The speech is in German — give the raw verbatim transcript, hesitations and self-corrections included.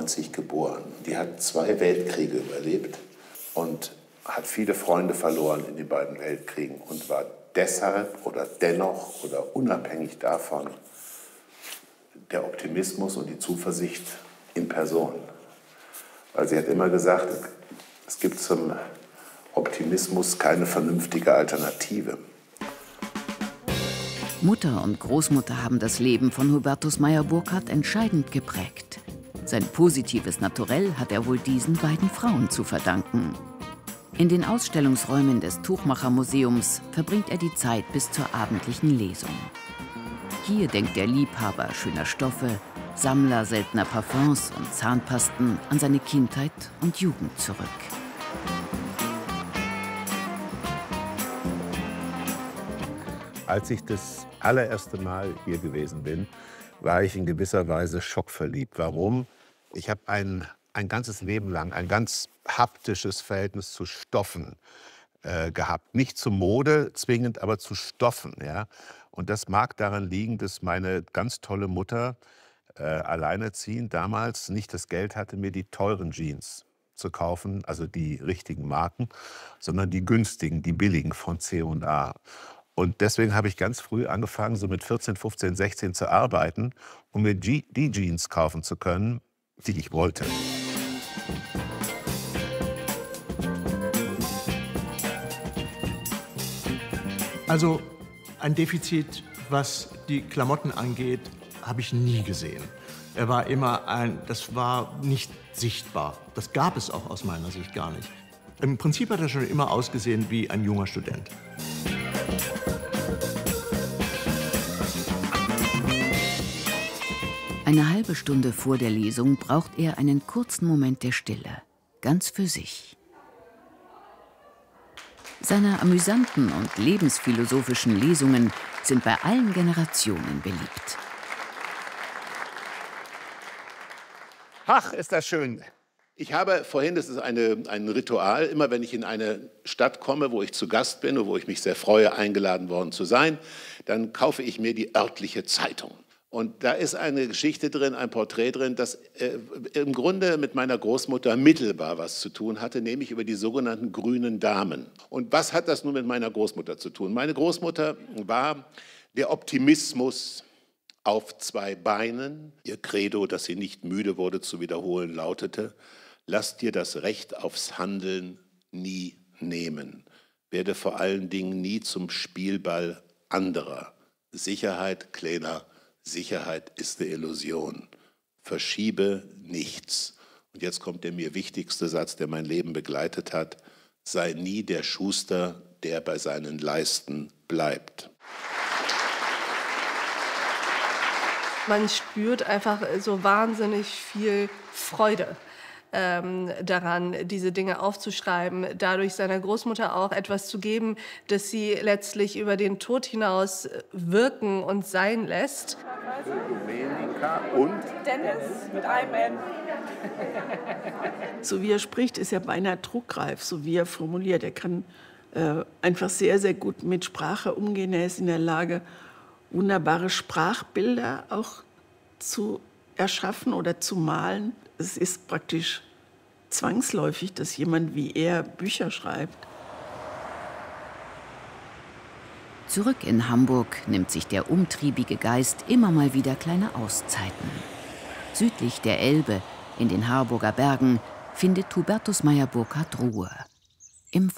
neunzehn geboren. Die hat zwei Weltkriege überlebt und hat viele Freunde verloren in den beiden Weltkriegen und war deshalb oder dennoch oder unabhängig davon der Optimismus und die Zuversicht in Person. Weil sie hat immer gesagt, es gibt zum Optimismus keine vernünftige Alternative. Mutter und Großmutter haben das Leben von Hubertus Meyer-Burkhardt entscheidend geprägt. Sein positives Naturell hat er wohl diesen beiden Frauen zu verdanken. In den Ausstellungsräumen des Tuchmacher-Museums verbringt er die Zeit bis zur abendlichen Lesung. Hier denkt der Liebhaber schöner Stoffe, Sammler seltener Parfums und Zahnpasten an seine Kindheit und Jugend zurück. Als ich das allererste Mal hier gewesen bin, war ich in gewisser Weise schockverliebt. Warum? Ich habe ein, ein ganzes Leben lang ein ganz haptisches Verhältnis zu Stoffen äh, gehabt. Nicht zu Mode zwingend, aber zu Stoffen. Ja? Und das mag daran liegen, dass meine ganz tolle Mutter, äh, alleinerziehend damals, nicht das Geld hatte, mir die teuren Jeans zu kaufen, also die richtigen Marken, sondern die günstigen, die billigen von C und A. Und deswegen habe ich ganz früh angefangen, so mit vierzehn, fünfzehn, sechzehn zu arbeiten, um mir die Jeans kaufen zu können, die ich wollte. Also ein Defizit, was die Klamotten angeht, habe ich nie gesehen. Er war immer ein, das war nicht sichtbar. Das gab es auch aus meiner Sicht gar nicht. Im Prinzip hat er schon immer ausgesehen wie ein junger Student. Eine halbe Stunde vor der Lesung braucht er einen kurzen Moment der Stille, ganz für sich. Seine amüsanten und lebensphilosophischen Lesungen sind bei allen Generationen beliebt. Ach, ist das schön. Ich habe vorhin, das ist eine, ein Ritual, immer wenn ich in eine Stadt komme, wo ich zu Gast bin und wo ich mich sehr freue, eingeladen worden zu sein, dann kaufe ich mir die örtliche Zeitung. Und da ist eine Geschichte drin, ein Porträt drin, das äh, im Grunde mit meiner Großmutter mittelbar was zu tun hatte, nämlich über die sogenannten grünen Damen. Und was hat das nun mit meiner Großmutter zu tun? Meine Großmutter war der Optimismus auf zwei Beinen. Ihr Credo, das sie nicht müde wurde zu wiederholen, lautete: Lass dir das Recht aufs Handeln nie nehmen. Werde vor allen Dingen nie zum Spielball anderer. Sicherheit, kleiner Sicherheit ist eine Illusion. Verschiebe nichts. Und jetzt kommt der mir wichtigste Satz, der mein Leben begleitet hat: Sei nie der Schuster, der bei seinen Leisten bleibt. Man spürt einfach so wahnsinnig viel Freude ähm, daran, diese Dinge aufzuschreiben, dadurch seiner Großmutter auch etwas zu geben, das sie letztlich über den Tod hinaus wirken und sein lässt. Domenica und Dennis mit einem N. So wie er spricht, ist er beinahe druckreif, so wie er formuliert. Er kann äh, einfach sehr, sehr gut mit Sprache umgehen. Er ist in der Lage, wunderbare Sprachbilder auch zu erschaffen oder zu malen. Es ist praktisch zwangsläufig, dass jemand wie er Bücher schreibt. Zurück in Hamburg nimmt sich der umtriebige Geist immer mal wieder kleine Auszeiten. Südlich der Elbe, in den Harburger Bergen, findet Hubertus Meyer-Burkhardt Ruhe.